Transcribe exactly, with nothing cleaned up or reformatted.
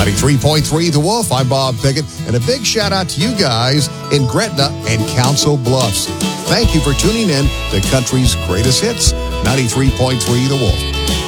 ninety-three point three The Wolf, I'm Bob Pickett, and a big shout out to you guys in Gretna and Council Bluffs. Thank you for tuning in to country's greatest hits, ninety-three point three The Wolf.